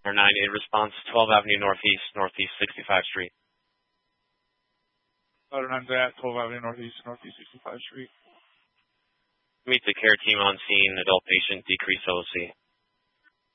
or 9-8 response, 12 Avenue Northeast, Northeast 65th Street. Louder 9 that, 12 Avenue Northeast, Northeast 65th Street. Meet the care team on scene, adult patient, decreased OC.